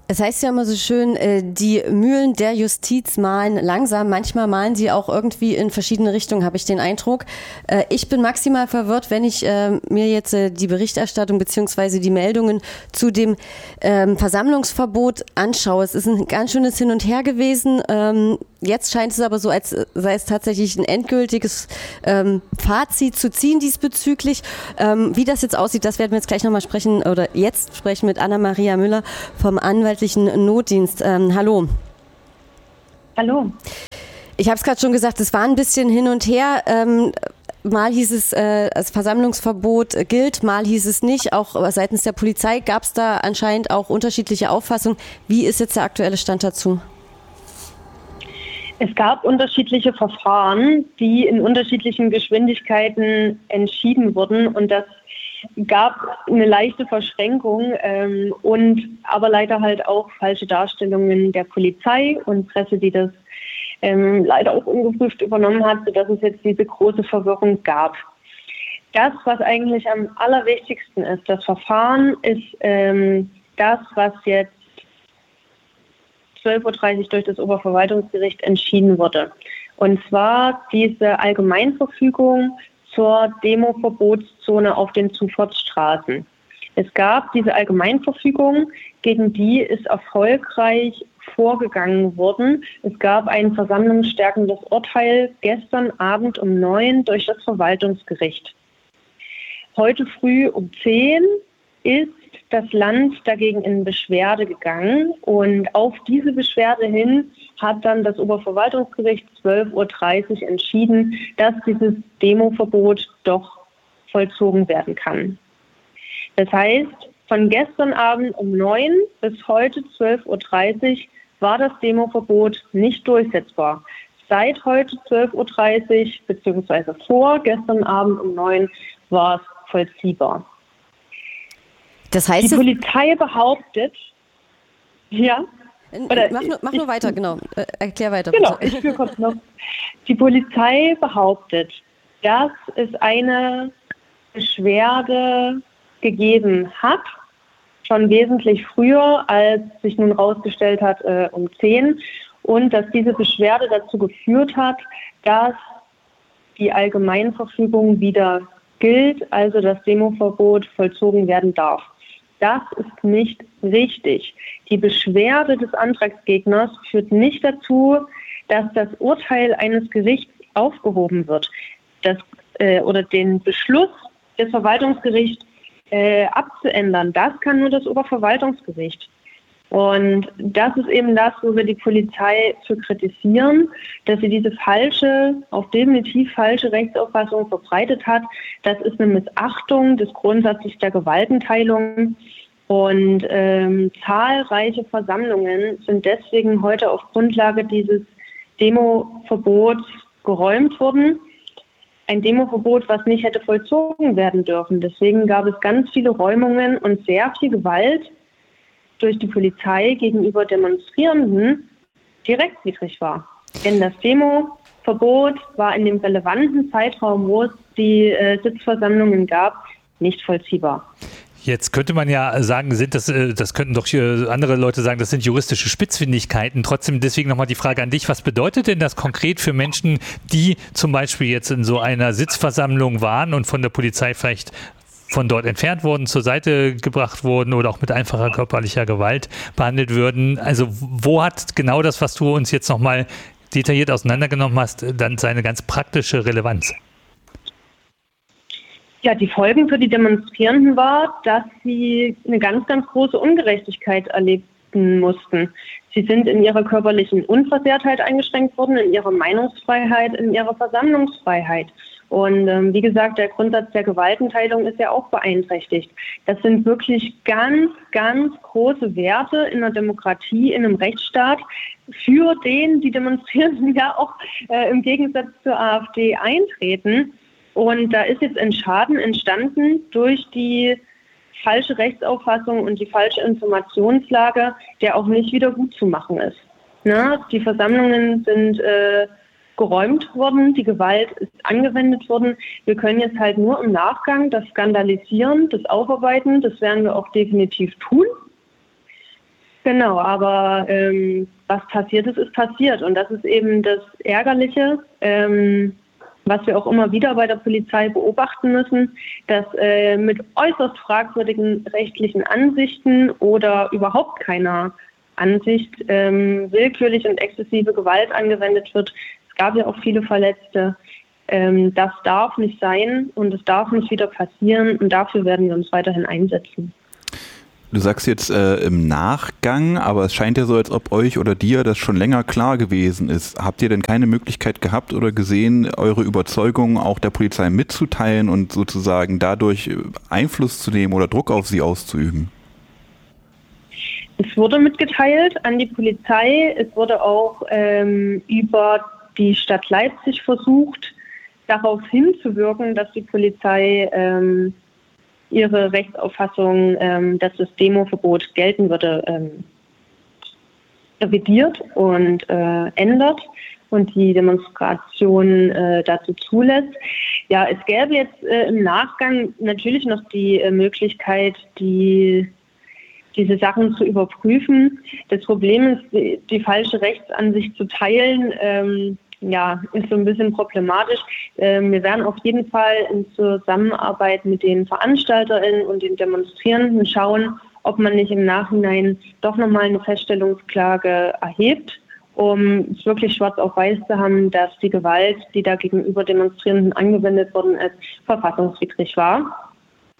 Es heißt ja immer so schön, die Mühlen der Justiz mahlen langsam. Manchmal mahlen sie auch irgendwie in verschiedene Richtungen, habe ich den Eindruck. Ich bin maximal verwirrt, wenn ich mir jetzt die Berichterstattung beziehungsweise die Meldungen zu dem Versammlungsverbot anschaue. Es ist ein ganz schönes Hin und Her gewesen. Jetzt scheint es aber so, als sei es tatsächlich ein endgültiges Fazit zu ziehen diesbezüglich. Wie das jetzt aussieht, das werden wir jetzt gleich nochmal sprechen oder jetzt sprechen mit Anna-Maria Müller vom Anwaltlichen Notdienst. Hallo. Hallo. Ich habe es gerade schon gesagt, es war ein bisschen hin und her. Mal hieß es, das Versammlungsverbot gilt, mal hieß es nicht. Auch seitens der Polizei gab es da anscheinend auch unterschiedliche Auffassungen. Wie ist jetzt der aktuelle Stand dazu? Es gab unterschiedliche Verfahren, die in unterschiedlichen Geschwindigkeiten entschieden wurden, und das gab eine leichte Verschränkung und aber leider halt auch falsche Darstellungen der Polizei und Presse, die das leider auch ungeprüft übernommen hat, sodass es jetzt diese große Verwirrung gab. Das, was eigentlich am allerwichtigsten ist, das Verfahren ist das, was jetzt 12.30 Uhr durch das Oberverwaltungsgericht entschieden wurde. Und zwar diese Allgemeinverfügung zur Demo-Verbotszone auf den Zufahrtsstraßen. Es gab diese Allgemeinverfügung, gegen die ist erfolgreich vorgegangen worden. Es gab ein versammlungsstärkendes Urteil gestern Abend um 9 durch das Verwaltungsgericht. Heute früh um 10 ist das Land dagegen in Beschwerde gegangen, und auf diese Beschwerde hin hat dann das Oberverwaltungsgericht 12.30 Uhr entschieden, dass dieses Demoverbot doch vollzogen werden kann. Das heißt, von gestern Abend um 9 bis heute 12.30 Uhr war das Demoverbot nicht durchsetzbar. Seit heute 12.30 Uhr beziehungsweise vor gestern Abend um 9 war es vollziehbar. Das heißt, die Polizei behauptet, ja. Oder mach nur weiter, genau. Erklär weiter. Genau, bitte. ich führe kurz noch. Die Polizei behauptet, dass es eine Beschwerde gegeben hat, schon wesentlich früher, als sich nun herausgestellt hat, um 10, und dass diese Beschwerde dazu geführt hat, dass die Allgemeinverfügung wieder gilt, also das Demoverbot vollzogen werden darf. Das ist nicht richtig. Die Beschwerde des Antragsgegners führt nicht dazu, dass das Urteil eines Gerichts aufgehoben wird. Oder den Beschluss des Verwaltungsgerichts abzuändern, das kann nur das Oberverwaltungsgericht. Und das ist eben das, wo wir die Polizei für kritisieren, dass sie diese auch definitiv falsche Rechtsauffassung verbreitet hat. Das ist eine Missachtung des Grundsatzes der Gewaltenteilung. Und zahlreiche Versammlungen sind deswegen heute auf Grundlage dieses Demoverbots geräumt worden. Ein Demoverbot, was nicht hätte vollzogen werden dürfen. Deswegen gab es ganz viele Räumungen und sehr viel Gewalt durch die Polizei gegenüber Demonstrierenden, die rechtswidrig war. Denn das Demoverbot war in dem relevanten Zeitraum, wo es die Sitzversammlungen gab, nicht vollziehbar. Jetzt könnte man ja sagen, das könnten doch andere Leute sagen, das sind juristische Spitzfindigkeiten. Trotzdem deswegen nochmal die Frage an dich, was bedeutet denn das konkret für Menschen, die zum Beispiel jetzt in so einer Sitzversammlung waren und von der Polizei vielleicht von dort entfernt wurden, zur Seite gebracht wurden oder auch mit einfacher körperlicher Gewalt behandelt würden? Also wo hat genau das, was du uns jetzt nochmal detailliert auseinandergenommen hast, dann seine ganz praktische Relevanz? Ja, die Folgen für die Demonstrierenden war, dass sie eine ganz, ganz große Ungerechtigkeit erlebten mussten. Sie sind in ihrer körperlichen Unversehrtheit eingeschränkt worden, in ihrer Meinungsfreiheit, in ihrer Versammlungsfreiheit. Und wie gesagt, der Grundsatz der Gewaltenteilung ist ja auch beeinträchtigt. Das sind wirklich ganz, ganz große Werte in einer Demokratie, in einem Rechtsstaat, für den die Demonstrierenden ja auch im Gegensatz zur AfD eintreten. Und da ist jetzt ein Schaden entstanden durch die falsche Rechtsauffassung und die falsche Informationslage, der auch nicht wieder gut zu machen ist. Na, die Versammlungen sind geräumt worden, die Gewalt ist angewendet worden. Wir können jetzt halt nur im Nachgang das skandalisieren, das aufarbeiten, das werden wir auch definitiv tun. Genau, aber was passiert ist, ist passiert. Und das ist eben das Ärgerliche, was wir auch immer wieder bei der Polizei beobachten müssen, dass mit äußerst fragwürdigen rechtlichen Ansichten oder überhaupt keiner Ansicht willkürlich und exzessive Gewalt angewendet wird. Es gab ja auch viele Verletzte. Das darf nicht sein und es darf nicht wieder passieren und dafür werden wir uns weiterhin einsetzen. Du sagst jetzt im Nachgang, aber es scheint ja so, als ob euch oder dir das schon länger klar gewesen ist. Habt ihr denn keine Möglichkeit gehabt oder gesehen, eure Überzeugungen auch der Polizei mitzuteilen und sozusagen dadurch Einfluss zu nehmen oder Druck auf sie auszuüben? Es wurde mitgeteilt an die Polizei. Es wurde auch über die Stadt Leipzig versucht, darauf hinzuwirken, dass die Polizei ihre Rechtsauffassung, dass das Demoverbot gelten würde, revidiert und ändert und die Demonstration dazu zulässt. Ja, es gäbe jetzt im Nachgang natürlich noch die Möglichkeit, diese Sachen zu überprüfen. Das Problem ist, die falsche Rechtsansicht zu teilen, ist so ein bisschen problematisch. Wir werden auf jeden Fall in Zusammenarbeit mit den VeranstalterInnen und den Demonstrierenden schauen, ob man nicht im Nachhinein doch nochmal eine Feststellungsklage erhebt, um es wirklich schwarz auf weiß zu haben, dass die Gewalt, die da gegenüber Demonstrierenden angewendet worden ist, verfassungswidrig war.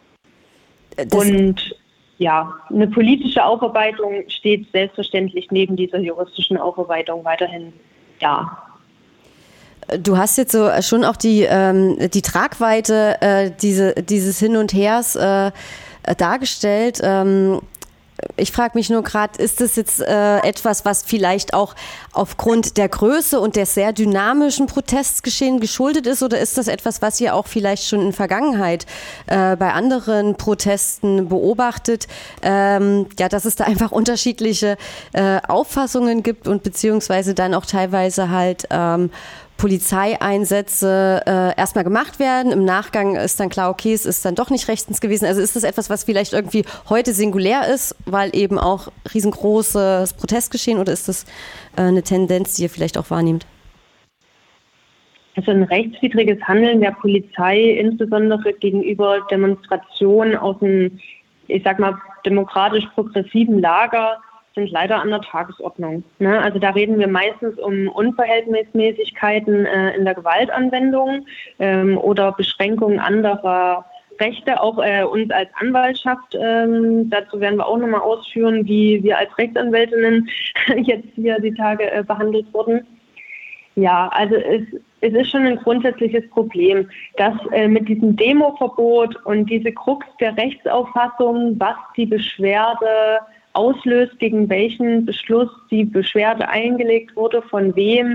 Und ja, eine politische Aufarbeitung steht selbstverständlich neben dieser juristischen Aufarbeitung weiterhin da. Du hast jetzt so schon auch die Tragweite dieses Hin und Hers dargestellt. Ich frage mich nur gerade, ist das jetzt etwas, was vielleicht auch aufgrund der Größe und des sehr dynamischen Protestgeschehen geschuldet ist, oder ist das etwas, was ihr auch vielleicht schon in Vergangenheit bei anderen Protesten beobachtet, dass es da einfach unterschiedliche Auffassungen gibt und beziehungsweise dann auch teilweise halt Polizeieinsätze erstmal gemacht werden. Im Nachgang ist dann klar, okay, es ist dann doch nicht rechtens gewesen. Also ist das etwas, was vielleicht irgendwie heute singulär ist, weil eben auch riesengroßes Protestgeschehen, oder ist das eine Tendenz, die ihr vielleicht auch wahrnehmt? Also ein rechtswidriges Handeln der Polizei, insbesondere gegenüber Demonstrationen aus dem, ich sag mal, demokratisch-progressiven Lager, sind leider an der Tagesordnung. Ne? Also da reden wir meistens um Unverhältnismäßigkeiten in der Gewaltanwendung oder Beschränkungen anderer Rechte, auch uns als Anwaltschaft. Dazu werden wir auch nochmal ausführen, wie wir als Rechtsanwältinnen jetzt hier die Tage behandelt wurden. Ja, also es ist schon ein grundsätzliches Problem, dass mit diesem Demoverbot und diese Krux der Rechtsauffassung, was die Beschwerde auslöst, gegen welchen Beschluss die Beschwerde eingelegt wurde, von wem.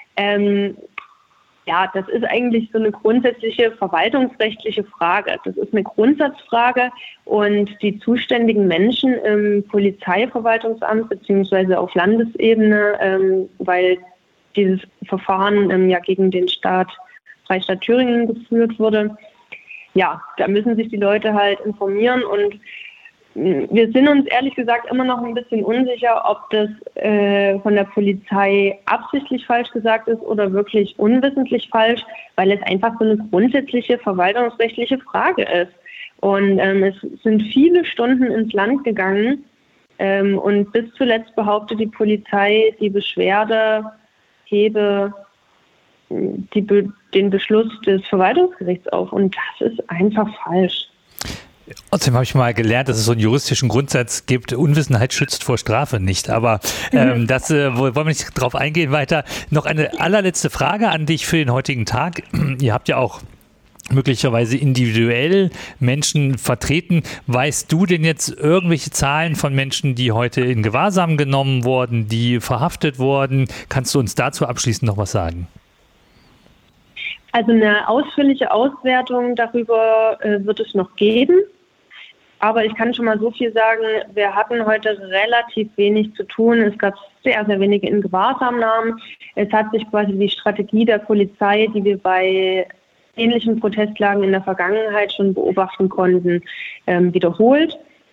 Das ist eigentlich so eine grundsätzliche verwaltungsrechtliche Frage. Das ist eine Grundsatzfrage und die zuständigen Menschen im Polizeiverwaltungsamt beziehungsweise auf Landesebene, weil dieses Verfahren gegen den Freistaat Thüringen geführt wurde, ja, da müssen sich die Leute halt informieren und wir sind uns ehrlich gesagt immer noch ein bisschen unsicher, ob das von der Polizei absichtlich falsch gesagt ist oder wirklich unwissentlich falsch, weil es einfach so eine grundsätzliche verwaltungsrechtliche Frage ist. Und es sind viele Stunden ins Land gegangen und bis zuletzt behauptet die Polizei, die Beschwerde hebe den Beschluss des Verwaltungsgerichts auf. Und das ist einfach falsch. Trotzdem habe ich mal gelernt, dass es so einen juristischen Grundsatz gibt, Unwissenheit schützt vor Strafe nicht. Aber das wollen wir nicht drauf eingehen weiter. Noch eine allerletzte Frage an dich für den heutigen Tag. Ihr habt ja auch möglicherweise individuell Menschen vertreten. Weißt du denn jetzt irgendwelche Zahlen von Menschen, die heute in Gewahrsam genommen wurden, die verhaftet wurden? Kannst du uns dazu abschließend noch was sagen? Also eine ausführliche Auswertung darüber wird es noch geben. Aber ich kann schon mal so viel sagen, wir hatten heute relativ wenig zu tun. Es gab sehr, sehr wenige in Gewahrsamnahmen. Es hat sich quasi die Strategie der Polizei, die wir bei ähnlichen Protestlagen in der Vergangenheit schon beobachten konnten, wiederholt.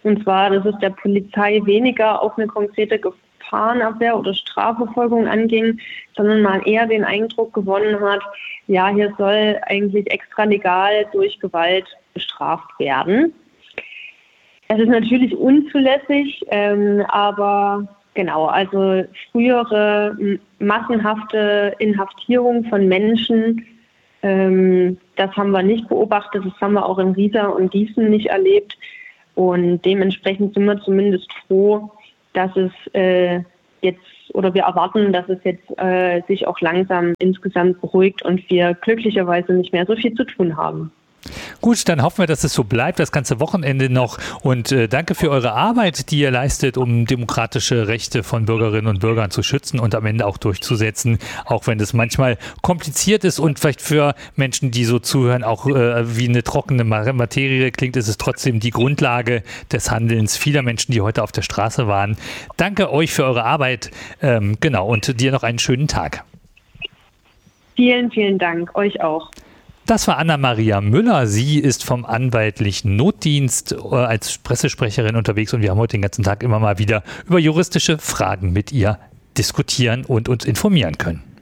Und zwar, dass es der Polizei weniger auf eine konkrete Gefahrenabwehr oder Strafverfolgung anging, sondern man eher den Eindruck gewonnen hat, ja, hier soll eigentlich extralegal durch Gewalt bestraft werden. Es ist natürlich unzulässig, aber genau, also frühere massenhafte Inhaftierung von Menschen, das haben wir nicht beobachtet, das haben wir auch in Riesa und Gießen nicht erlebt. Und dementsprechend sind wir zumindest froh, dass es jetzt, oder wir erwarten, dass es jetzt sich auch langsam insgesamt beruhigt und wir glücklicherweise nicht mehr so viel zu tun haben. Gut, dann hoffen wir, dass es so bleibt, das ganze Wochenende noch. Und danke für eure Arbeit, die ihr leistet, um demokratische Rechte von Bürgerinnen und Bürgern zu schützen und am Ende auch durchzusetzen, auch wenn das manchmal kompliziert ist und vielleicht für Menschen, die so zuhören, auch wie eine trockene Materie klingt, ist es trotzdem die Grundlage des Handelns vieler Menschen, die heute auf der Straße waren. Danke euch für eure Arbeit, genau, und dir noch einen schönen Tag. Vielen, vielen Dank, euch auch. Das war Anna-Maria Müller. Sie ist vom anwaltlichen Notdienst als Pressesprecherin unterwegs und wir haben heute den ganzen Tag immer mal wieder über juristische Fragen mit ihr diskutieren und uns informieren können.